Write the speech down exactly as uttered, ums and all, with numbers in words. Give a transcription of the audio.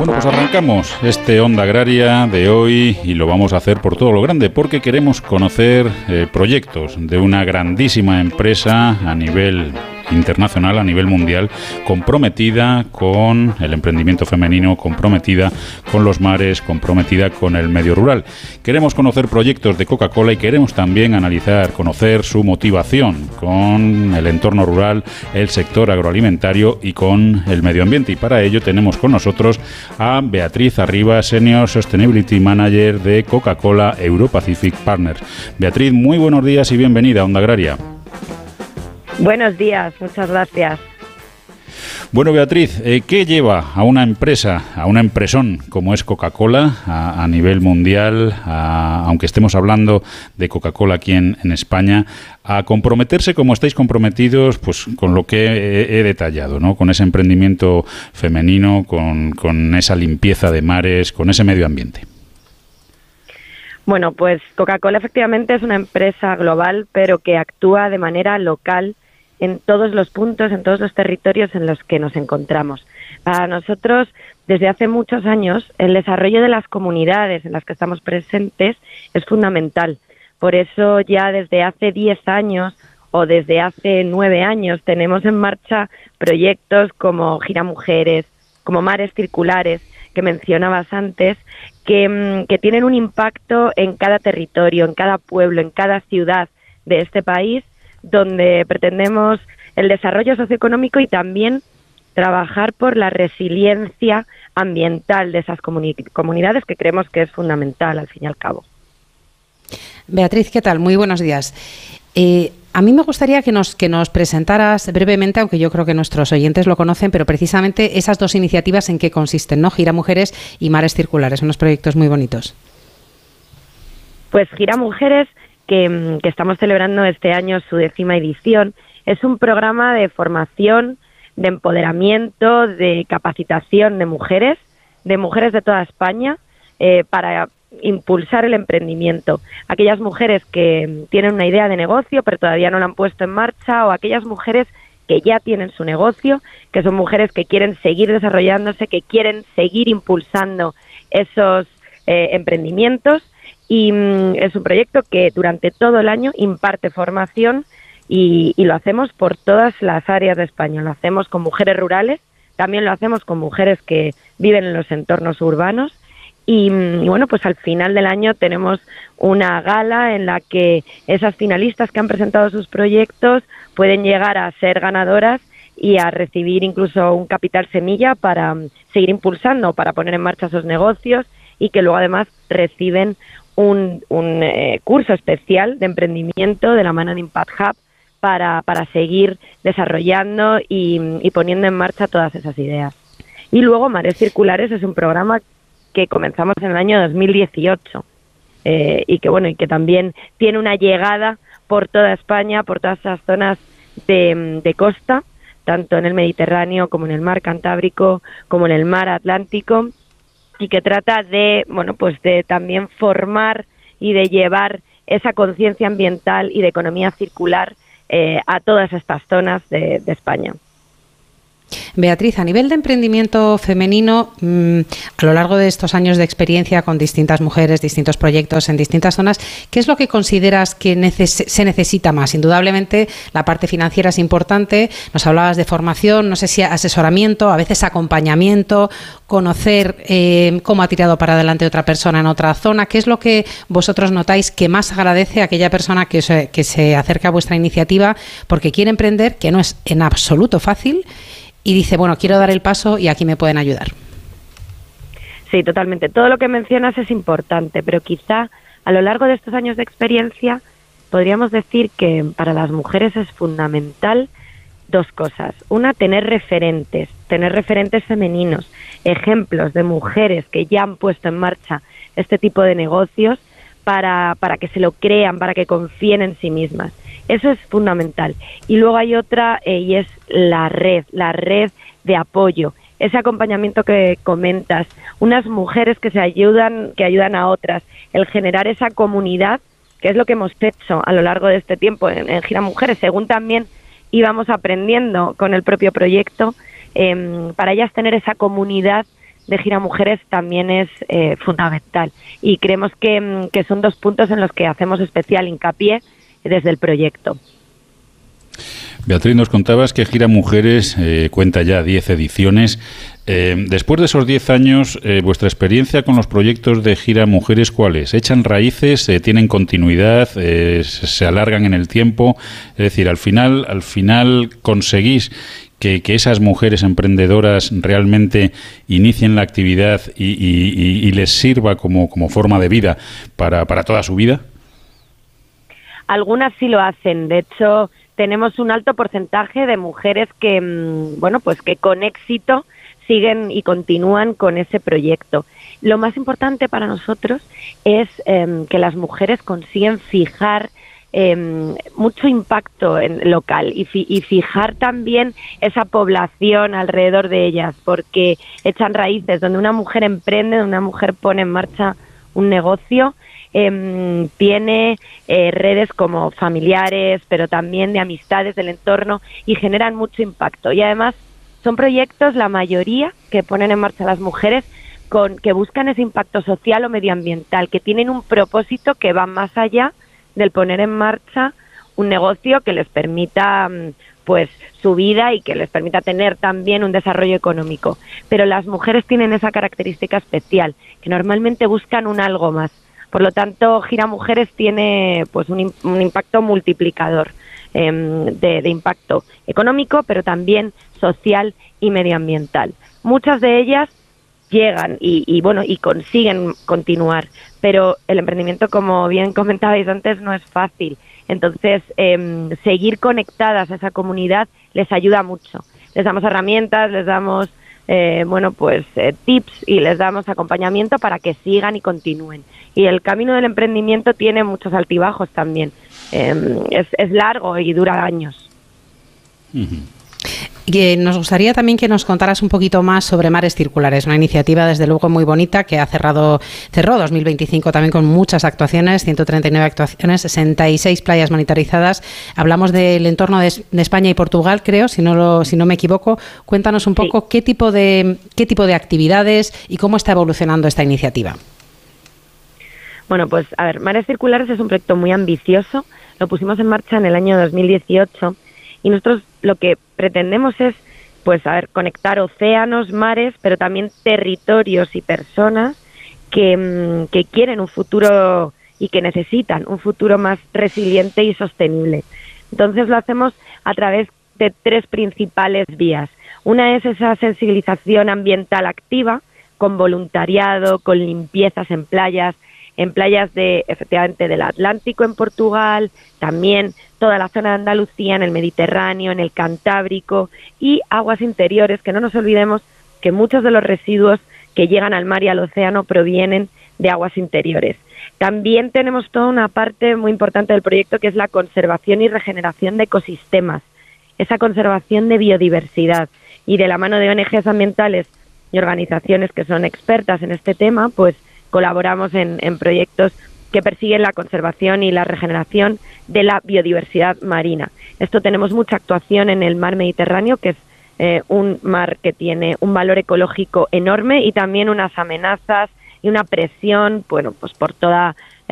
Bueno, pues arrancamos este Onda Agraria de hoy y lo vamos a hacer por todo lo grande, porque queremos conocer eh, proyectos de una grandísima empresa a nivel internacional, a nivel mundial, comprometida con el emprendimiento femenino, comprometida con los mares, comprometida con el medio rural. Queremos conocer proyectos de Coca-Cola y queremos también analizar, conocer su motivación con el entorno rural, el sector agroalimentario y con el medio ambiente. Y para ello tenemos con nosotros a Beatriz Arribas, Senior Sustainability Manager de Coca-Cola Euro-Pacific Partners. Beatriz, muy buenos días y bienvenida a Onda Agraria. Buenos días, muchas gracias. Bueno, Beatriz, eh, ¿qué lleva a una empresa, a una empresón como es Coca-Cola a, a nivel mundial, a, aunque estemos hablando de Coca-Cola aquí en, en España, a comprometerse como estáis comprometidos pues con lo que he, he detallado, ¿no? Con ese emprendimiento femenino, con, con esa limpieza de mares, con ese medio ambiente? Bueno, pues Coca-Cola efectivamente es una empresa global, pero que actúa de manera local en todos los puntos, en todos los territorios en los que nos encontramos. Para nosotros, desde hace muchos años, el desarrollo de las comunidades en las que estamos presentes es fundamental. Por eso ya desde hace diez años o desde hace nueve años tenemos en marcha proyectos como Gira Mujeres, como Mares Circulares, que mencionabas antes, que, que tienen un impacto en cada territorio, en cada pueblo, en cada ciudad de este país, donde pretendemos el desarrollo socioeconómico y también trabajar por la resiliencia ambiental de esas comuni- comunidades que creemos que es fundamental al fin y al cabo. Beatriz, ¿qué tal? Muy buenos días. Eh, a mí me gustaría que nos, que nos presentaras brevemente, aunque yo creo que nuestros oyentes lo conocen, pero precisamente esas dos iniciativas en qué consisten, ¿no? Gira Mujeres y Mares Circulares, unos proyectos muy bonitos. Pues Gira Mujeres, que, que estamos celebrando este año su décima edición, es un programa de formación, de empoderamiento, de capacitación de mujeres, de mujeres de toda España, eh, para impulsar el emprendimiento. Aquellas mujeres que tienen una idea de negocio pero todavía no la han puesto en marcha, o aquellas mujeres que ya tienen su negocio, que son mujeres que quieren seguir desarrollándose, que quieren seguir impulsando esos eh, emprendimientos. Y mm, es un proyecto que durante todo el año imparte formación y, y lo hacemos por todas las áreas de España. Lo hacemos con mujeres rurales, también lo hacemos con mujeres que viven en los entornos urbanos. Y, y bueno, pues al final del año tenemos una gala en la que esas finalistas que han presentado sus proyectos pueden llegar a ser ganadoras y a recibir incluso un capital semilla para seguir impulsando, para poner en marcha sus negocios, y que luego además reciben un, un eh, curso especial de emprendimiento de la mano de Impact Hub para, para seguir desarrollando y, y poniendo en marcha todas esas ideas. Y luego Mares Circulares es un programa que comenzamos en el año dos mil dieciocho eh, y que bueno y que también tiene una llegada por toda España, por todas esas zonas de, de costa, tanto en el Mediterráneo como en el mar Cantábrico, como en el mar Atlántico, y que trata de bueno pues de también formar y de llevar esa conciencia ambiental y de economía circular eh, a todas estas zonas de, de España. Beatriz, a nivel de emprendimiento femenino, mmm, a lo largo de estos años de experiencia con distintas mujeres, distintos proyectos en distintas zonas, ¿qué es lo que consideras que neces- se necesita más? Indudablemente la parte financiera es importante, nos hablabas de formación, no sé si asesoramiento, a veces acompañamiento, conocer eh, cómo ha tirado para adelante otra persona en otra zona. ¿Qué es lo que vosotros notáis que más agradece a aquella persona que se, que se acerca a vuestra iniciativa porque quiere emprender, que no es en absoluto fácil, y dice, bueno, quiero dar el paso y aquí me pueden ayudar? Sí, totalmente. Todo lo que mencionas es importante, pero quizá a lo largo de estos años de experiencia podríamos decir que para las mujeres es fundamental dos cosas. Una, tener referentes, tener referentes femeninos, ejemplos de mujeres que ya han puesto en marcha este tipo de negocios para, para que se lo crean, para que confíen en sí mismas. Eso es fundamental. Y luego hay otra, eh, y es la red, la red de apoyo, ese acompañamiento que comentas, unas mujeres que se ayudan, que ayudan a otras, el generar esa comunidad, que es lo que hemos hecho a lo largo de este tiempo en, en Gira Mujeres, según también íbamos aprendiendo con el propio proyecto, eh, para ellas tener esa comunidad de Gira Mujeres también es eh, fundamental. Y creemos que, que son dos puntos en los que hacemos especial hincapié desde el proyecto. Beatriz, nos contabas que Gira Mujeres eh, cuenta ya diez ediciones. Eh, después de esos diez años, eh, ¿vuestra experiencia con los proyectos de Gira Mujeres cuál es? ¿Echan raíces? Eh, ¿Tienen continuidad? Eh, ¿Se alargan en el tiempo? Es decir, al final, al final conseguís que, que esas mujeres emprendedoras realmente inicien la actividad y, y, y, y les sirva como, como forma de vida para, para toda su vida. Algunas sí lo hacen. De hecho, tenemos un alto porcentaje de mujeres que, bueno, pues que con éxito siguen y continúan con ese proyecto. Lo más importante para nosotros es eh, que las mujeres consiguen fijar eh, mucho impacto en local y, fi y fijar también esa población alrededor de ellas, porque echan raíces. Donde una mujer emprende, donde una mujer pone en marcha un negocio, eh, tiene eh, redes como familiares, pero también de amistades del entorno, y generan mucho impacto. Y además son proyectos, la mayoría, que ponen en marcha las mujeres, con que buscan ese impacto social o medioambiental, que tienen un propósito que va más allá del poner en marcha un negocio que les permita pues su vida y que les permita tener también un desarrollo económico. Pero las mujeres tienen esa característica especial, que normalmente buscan un algo más. Por lo tanto, Gira Mujeres tiene pues un, un impacto multiplicador eh, de, de impacto económico, pero también social y medioambiental. Muchas de ellas llegan y, y bueno y consiguen continuar, pero el emprendimiento, como bien comentabais antes, no es fácil. Entonces, eh, seguir conectadas a esa comunidad les ayuda mucho. Les damos herramientas, les damos eh, bueno pues eh, tips y les damos acompañamiento para que sigan y continúen. Y el camino del emprendimiento tiene muchos altibajos también. Eh, es, es largo y dura años. Uh-huh. Y nos gustaría también que nos contaras un poquito más sobre Mares Circulares, una iniciativa desde luego muy bonita que ha cerrado cerró dos mil veinticinco también con muchas actuaciones, ciento treinta y nueve actuaciones, sesenta y seis playas monitorizadas. Hablamos del entorno de, de España y Portugal, creo, si no lo, si no me equivoco. Cuéntanos un poco sí. qué tipo de qué tipo de actividades y cómo está evolucionando esta iniciativa. Bueno, pues a ver, Mares Circulares es un proyecto muy ambicioso. Lo pusimos en marcha en el año dos mil dieciocho. Y nosotros lo que pretendemos es, pues, a ver, conectar océanos, mares, pero también territorios y personas que, que quieren un futuro y que necesitan un futuro más resiliente y sostenible. Entonces lo hacemos a través de tres principales vías. Una es esa sensibilización ambiental activa, con voluntariado, con limpiezas en playas, en playas de, efectivamente, del Atlántico en Portugal, también toda la zona de Andalucía, en el Mediterráneo, en el Cantábrico y aguas interiores, que no nos olvidemos que muchos de los residuos que llegan al mar y al océano provienen de aguas interiores. También tenemos toda una parte muy importante del proyecto que es la conservación y regeneración de ecosistemas, esa conservación de biodiversidad, y de la mano de O N Ges ambientales y organizaciones que son expertas en este tema, pues colaboramos en, en proyectos que persiguen la conservación y la regeneración de la biodiversidad marina. Esto tenemos mucha actuación en el mar Mediterráneo, que es eh, un mar que tiene un valor ecológico enorme y también unas amenazas y una presión, bueno, pues por toda